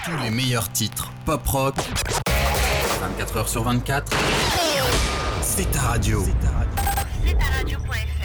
Tous les meilleurs titres pop-rock, 24h sur 24, c'est ta radio. C'est ta radio.fr.